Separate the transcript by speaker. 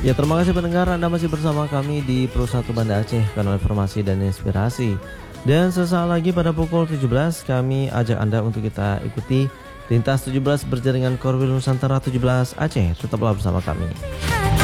Speaker 1: Ya, terima kasih pendengar, Anda masih bersama kami di Pro 1 Banda Aceh, kanal informasi dan inspirasi. Dan sesaat lagi pada pukul 17 kami ajak Anda untuk kita ikuti Lintas 17 berjaringan Korwil Nusantara 17 Aceh. Tetaplah bersama kami.